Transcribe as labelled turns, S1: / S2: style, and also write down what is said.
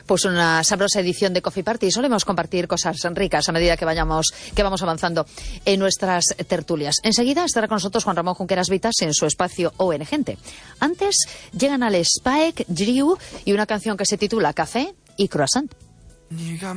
S1: pues una sabrosa edición de Coffee Party. Solemos compartir cosas ricas a medida que vamos avanzando en nuestras tertulias. Enseguida estará con nosotros Juan Ramón Junqueras Vitas en su espacio ON Gente. Antes llegan al Spike, Drew y una canción que se titula Café y Croissant.